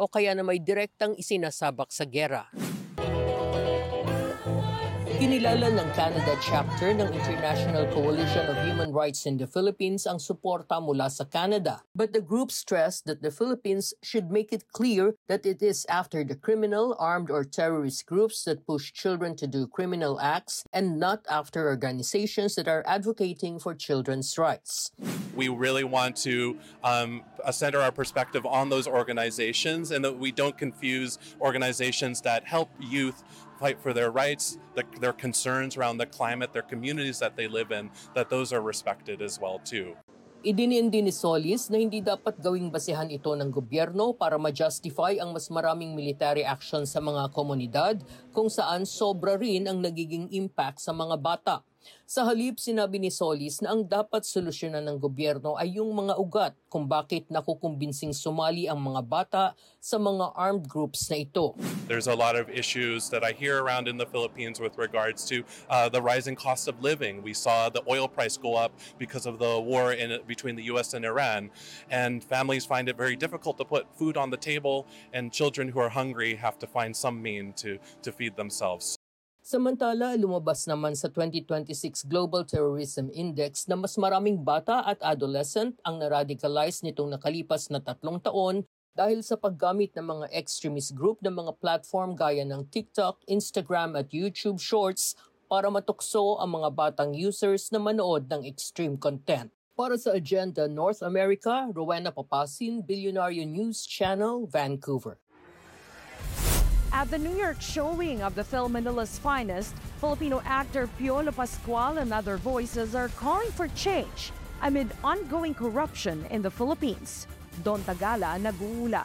o kaya na may direktang isinasabak sa giyera. Kinilala ng Canada chapter ng International Coalition of Human Rights in the Philippines ang suporta mula sa Canada. But the group stressed that the Philippines should make it clear that it is after the criminal, armed or terrorist groups that push children to do criminal acts and not after organizations that are advocating for children's rights. We really want to center our perspective on those organizations and that we don't confuse organizations that help youth fight for their rights, their concerns around the climate, their communities that they live in, that those are respected as well too. Idiniin din ni Solis na hindi dapat gawing basehan ito ng gobyerno para ma-justify ang mas maraming military action sa mga komunidad kung saan sobra rin ang nagiging impact sa mga bata. Sa halip, sinabi ni Solis na ang dapat solusyonan ng gobyerno ay yung mga ugat kung bakit nakukumbinsing sumali ang mga bata sa mga armed groups na ito. There's a lot of issues that I hear around in the Philippines with regards to the rising cost of living. We saw the oil price go up because of the war between the U.S. and Iran, and families find it very difficult to put food on the table, and children who are hungry have to find some means to feed themselves. Samantala, lumabas naman sa 2026 Global Terrorism Index na mas maraming bata at adolescent ang na-radicalize nitong nakalipas na 3 taon dahil sa paggamit ng mga extremist group ng mga platform gaya ng TikTok, Instagram at YouTube Shorts para matukso ang mga batang users na manood ng extreme content. Para sa Agenda North America, Rowena Papasin, Billionaire News Channel, Vancouver. At the New York showing of the film Manila's Finest, Filipino actor Piolo Pascual and other voices are calling for change amid ongoing corruption in the Philippines. Don Tagala nag-uulat.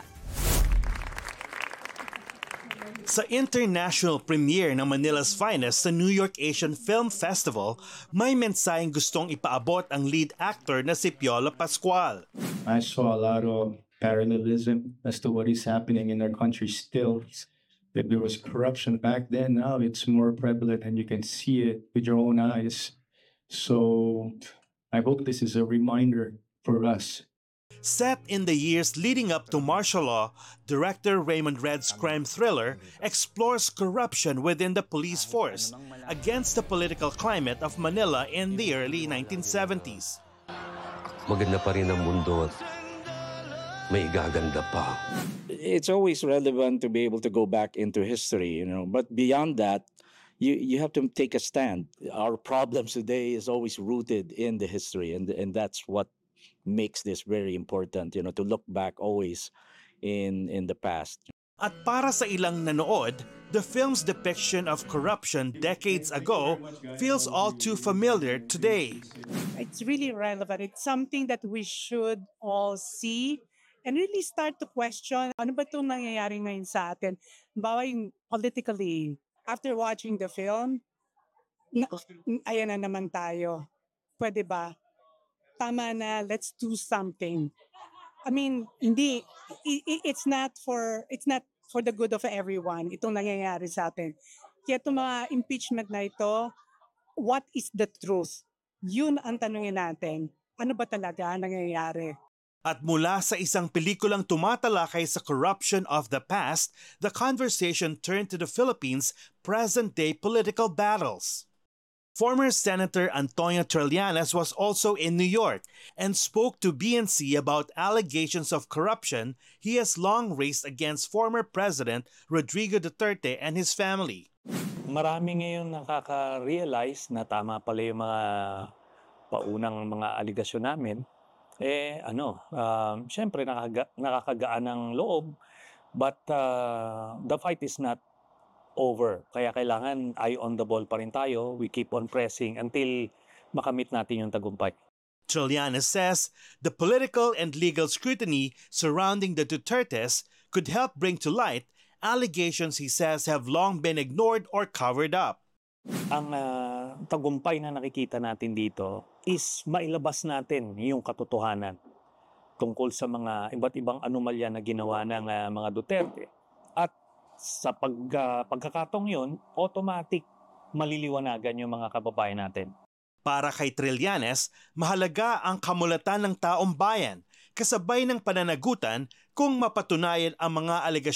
Sa international premiere ng Manila's Finest sa New York Asian Film Festival, may mensaheng gustong ipaabot ang lead actor na si Piolo Pascual. I saw a lot of parallelism as to what is happening in our country still. That there was corruption back then, now it's more prevalent and you can see it with your own eyes. So I hope this is a reminder for us. Set in the years leading up to martial law, director Raymond Red's crime thriller explores corruption within the police force against the political climate of Manila in the early 1970s. Maganda pa rin ang mundo at may igaganda pa. It's always relevant to be able to go back into history, but beyond that, you have to take a stand. Our problems today is always rooted in the history, and that's what makes this very important, to look back always in the past. At para sa ilang nanood, the film's depiction of corruption decades ago feels all too familiar today. It's really relevant. It's something that we should all see and really start to question, ano ba itong nangyayari ngayon sa atin? Bawa yung politically, after watching the film, ayan na naman tayo. Pwede ba? Tama na, let's do something. I mean, hindi, it's not for the good of everyone, itong nangyayari sa atin. Kaya itong mga impeachment na ito, what is the truth? Yun ang tanungin natin. Ano ba talaga nangyayari? At mula sa isang pelikulang tumatalakay sa corruption of the past, the conversation turned to the Philippines' present-day political battles. Former Senator Antonio Trillanes was also in New York and spoke to BNC about allegations of corruption he has long raised against former President Rodrigo Duterte and his family. Marami ngayon nakaka-realize na tama pala yung mga paunang mga aligasyon namin. Siyempre nakakagaan ng loob, but the fight is not over. Kaya kailangan eye on the ball pa rin tayo. We keep on pressing until makamit natin yung tagumpay. Trillanes says the political and legal scrutiny surrounding the Dutertes could help bring to light allegations he says have long been ignored or covered up. Ang tagumpay na nakikita natin dito is mailabas natin yung katotohanan tungkol sa mga iba't ibang anomalya na ginawa ng mga Duterte. At sa pagkakataong yun, automatic maliliwanagan yung mga kababayan natin. Para kay Trillanes, mahalaga ang kamulatan ng taong bayan, kasabay ng pananagutan kung mapatunayan ang mga